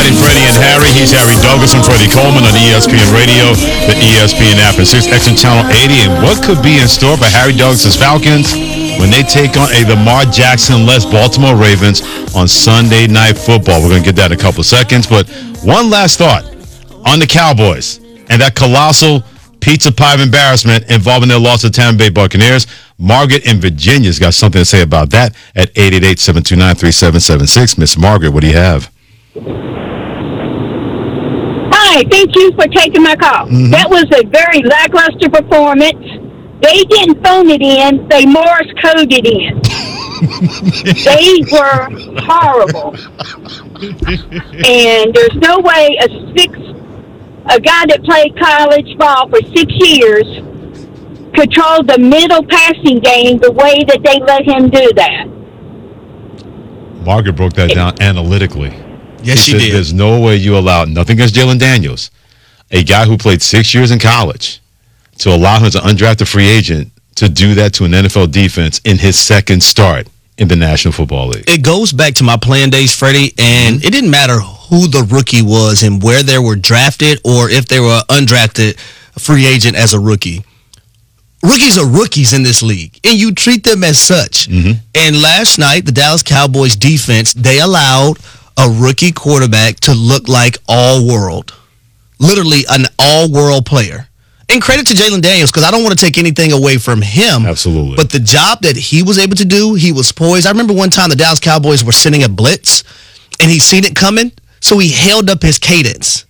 Friday, Freddie and Harry. He's Harry Douglas and Freddie Coleman on ESPN Radio, the ESPN app, and 6X Channel 80. And what could be in store for Harry Douglas' Falcons when they take on a Lamar Jackson-less Baltimore Ravens on Sunday Night Football? We're going to get that in a couple of seconds. But one last thought on the Cowboys and that colossal pizza pie of embarrassment involving their loss to the Tampa Bay Buccaneers. Margaret in Virginia's got something to say about that at 888-729-3776. Miss Margaret, what do you have? Hi, thank you for taking my call. That was a very lackluster performance. They didn't phone it in, they Morse coded it in. They were horrible. And there's no way a guy that played college ball for 6 years controlled the middle passing game the way that they let him do that. Margaret broke that down analytically. Yes, she did. There's no way you allow, nothing against Jalen Daniels, a guy who played 6 years in college, to allow him as an undrafted free agent to do that to an NFL defense in his second start in the National Football League. It goes back to my playing days, Freddie, and it didn't matter who the rookie was and where they were drafted or if they were an undrafted free agent as a rookie. Rookies are rookies in this league, and you treat them as such. And last night, the Dallas Cowboys defense, they allowed a rookie quarterback to look like all-world. Literally an all-world player. And credit to Jalen Daniels, because I don't want to take anything away from him. Absolutely. But the job that he was able to do, he was poised. I remember one time the Dallas Cowboys were sending a blitz, and he seen it coming, so he held up his cadence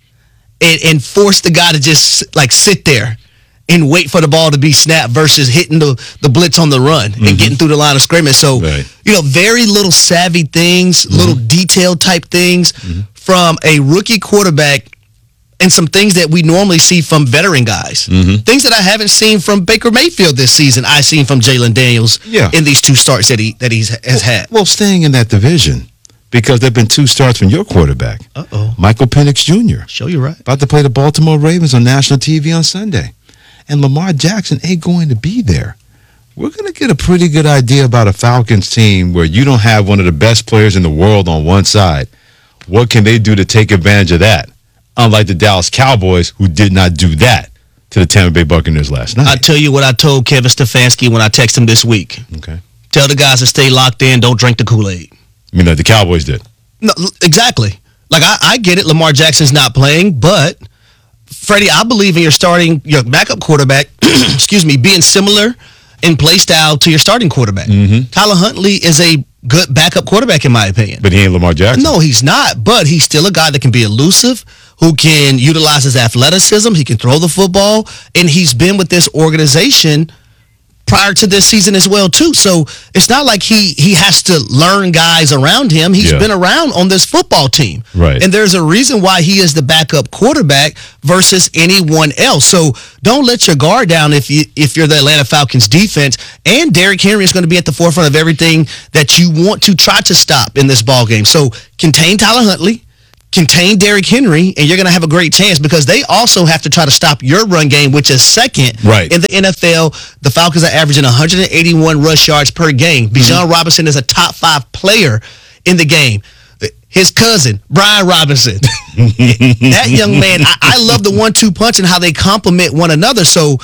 and forced the guy to just like sit there and wait for the ball to be snapped versus hitting the blitz on the run and getting through the line of scrimmage. So, very little savvy things, little detail type things from a rookie quarterback and some things that we normally see from veteran guys. Things that I haven't seen from Baker Mayfield this season, I've seen from Jalen Daniels in these two starts that he has had. Well, staying in that division, because there have been two starts from your quarterback, Michael Penix Jr. Show you right. About to play the Baltimore Ravens on national TV on Sunday. And Lamar Jackson ain't going to be there. We're going to get a pretty good idea about a Falcons team where you don't have one of the best players in the world on one side. What can they do to take advantage of that? Unlike the Dallas Cowboys, who did not do that to the Tampa Bay Buccaneers last night. I'll tell you what I told Kevin Stefanski when I texted him this week. Okay. Tell the guys to stay locked in, don't drink the Kool-Aid. I mean, like the Cowboys did. No, exactly. Like, I get it, Lamar Jackson's not playing, but Freddie, I believe in your backup quarterback, being similar in play style to your starting quarterback. Tyler Huntley is a good backup quarterback, in my opinion. But he ain't Lamar Jackson. No, he's not, but he's still a guy that can be elusive, who can utilize his athleticism, he can throw the football, and he's been with this organization prior to this season as well, too. So it's not like he has to learn guys around him. He's been around on this football team. Right. And there's a reason why he is the backup quarterback versus anyone else. So don't let your guard down if you're the Atlanta Falcons defense. And Derrick Henry is going to be at the forefront of everything that you want to try to stop in this ball game. So contain Tyler Huntley, contain Derrick Henry, and you're going to have a great chance because they also have to try to stop your run game, which is second in the NFL. The Falcons are averaging 181 rush yards per game. Bijan Robinson is a top 5 player in the game. His cousin, Brian Robinson, that young man, I love the 1-2 punch and how they complement one another. So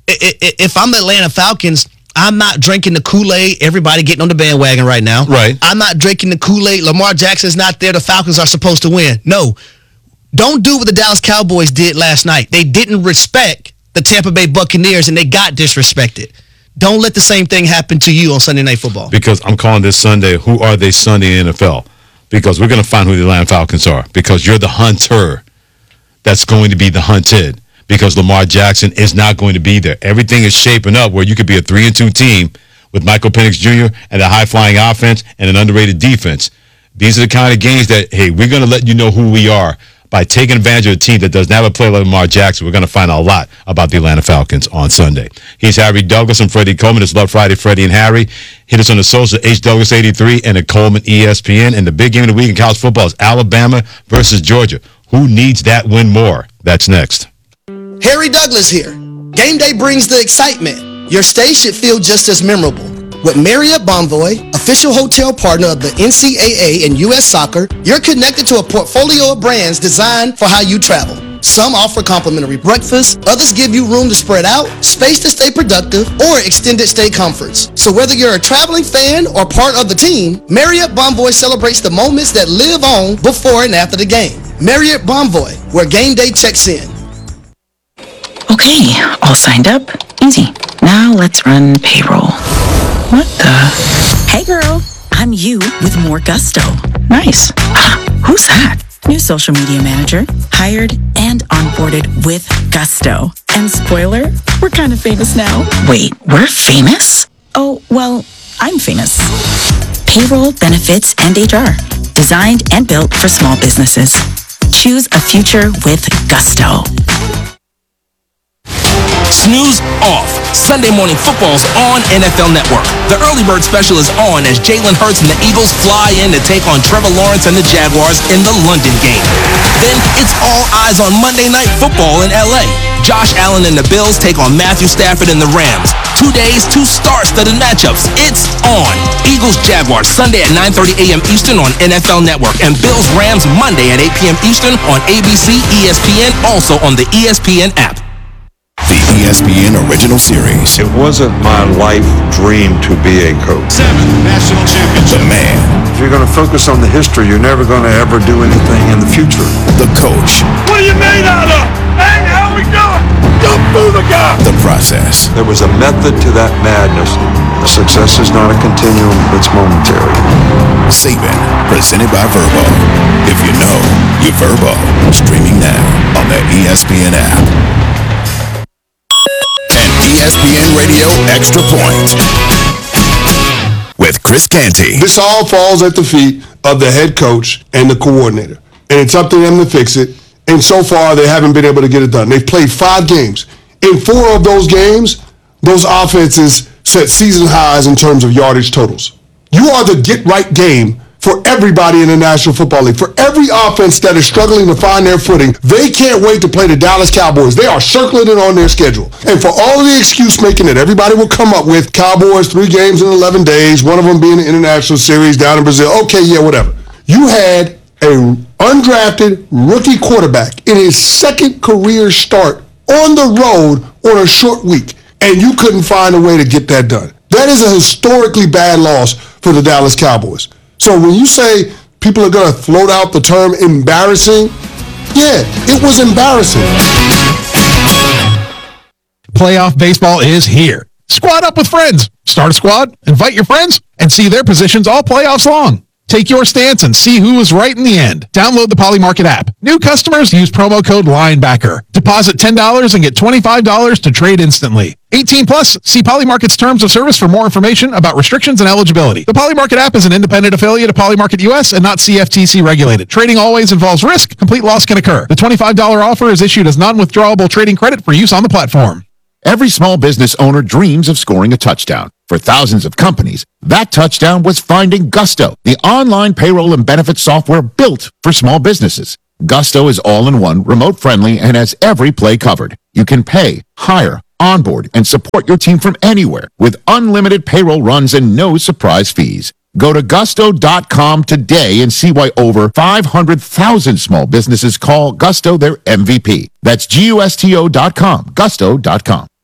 if I'm the Atlanta Falcons, I'm not drinking the Kool-Aid. Everybody getting on the bandwagon right now. Right. I'm not drinking the Kool-Aid. Lamar Jackson's not there. The Falcons are supposed to win. No. Don't do what the Dallas Cowboys did last night. They didn't respect the Tampa Bay Buccaneers, and they got disrespected. Don't let the same thing happen to you on Sunday Night Football. Because I'm calling this Sunday, Who Are They Sunday in the NFL? Because we're going to find who the Atlanta Falcons are. Because you're the hunter that's going to be the hunted. Because Lamar Jackson is not going to be there. Everything is shaping up where you could be a 3-2 team with Michael Penix Jr. and a high-flying offense and an underrated defense. These are the kind of games that, hey, we're going to let you know who we are. By taking advantage of a team that doesn't have a player like Lamar Jackson, we're going to find out a lot about the Atlanta Falcons on Sunday. He's Harry Douglas and Freddie Coleman. It's Love Friday, Freddie and Harry. Hit us on the social, HDouglas83 and the Coleman ESPN. And the big game of the week in college football is Alabama versus Georgia. Who needs that win more? That's next. Harry Douglas here. Game day brings the excitement. Your stay should feel just as memorable. With Marriott Bonvoy, official hotel partner of the NCAA and U.S. Soccer, you're connected to a portfolio of brands designed for how you travel. Some offer complimentary breakfast, others give you room to spread out, space to stay productive, or extended stay comforts. So whether you're a traveling fan or part of the team, Marriott Bonvoy celebrates the moments that live on before and after the game. Marriott Bonvoy, where game day checks in. Okay, all signed up. Easy. Now let's run payroll. What the? Hey girl, I'm you with more gusto. Nice. Who's that? New social media manager, hired and onboarded with gusto. And spoiler, we're kind of famous now. Wait, we're famous? Oh, well, I'm famous. Payroll, benefits, and HR. Designed and built for small businesses. Choose a future with gusto. Snooze off. Sunday Morning Football's on NFL Network. The early bird special is on as Jalen Hurts and the Eagles fly in to take on Trevor Lawrence and the Jaguars in the London game. Then it's all eyes on Monday Night Football in LA. Josh Allen and the Bills take on Matthew Stafford and the Rams. 2 days, 2 star-studded matchups. It's on. Eagles-Jaguars Sunday at 9:30 a.m. Eastern on NFL Network. And Bills-Rams Monday at 8 p.m. Eastern on ABC, ESPN, also on the ESPN app. The ESPN original series. It wasn't my life dream to be a coach. 7th national championship. The man. If you're going to focus on the history, you're never going to ever do anything in the future. The coach. What are you made out of? Hey, how we doing? Jump through the guy. The process. There was a method to that madness. Success is not a continuum, it's momentary. Saban, presented by Verbo. If you know, you're Verbo. Streaming now on the ESPN app. ESPN Radio Extra Point with Chris Canty. This all falls at the feet of the head coach and the coordinator. And it's up to them to fix it. And so far, they haven't been able to get it done. They've played 5 games. In 4 of those games, those offenses set season highs in terms of yardage totals. You are the get-right game for everybody in the National Football League. For every offense that is struggling to find their footing, they can't wait to play the Dallas Cowboys. They are circling it on their schedule. And for all of the excuse making that everybody will come up with, Cowboys, 3 games in 11 days, one of them being the International Series down in Brazil. Okay, yeah, whatever. You had an undrafted rookie quarterback in his 2nd career start on the road on a short week, and you couldn't find a way to get that done. That is a historically bad loss for the Dallas Cowboys. So when you say people are going to float out the term embarrassing, yeah, it was embarrassing. Playoff baseball is here. Squad up with friends. Start a squad, invite your friends, and see their positions all playoffs long. Take your stance and see who was right in the end. Download the Polymarket app. New customers use promo code LINEBACKER. Deposit $10 and get $25 to trade instantly. 18 plus. See Polymarket's terms of service for more information about restrictions and eligibility. The Polymarket app is an independent affiliate of Polymarket US and not CFTC regulated. Trading always involves risk. Complete loss can occur. The $25 offer is issued as non-withdrawable trading credit for use on the platform. Every small business owner dreams of scoring a touchdown. For thousands of companies, that touchdown was finding Gusto, the online payroll and benefits software built for small businesses. Gusto is all-in-one, remote-friendly, and has every play covered. You can pay, hire, onboard, and support your team from anywhere with unlimited payroll runs and no surprise fees. Go to gusto.com today and see why over 500,000 small businesses call Gusto their MVP. That's gusto.com, gusto.com.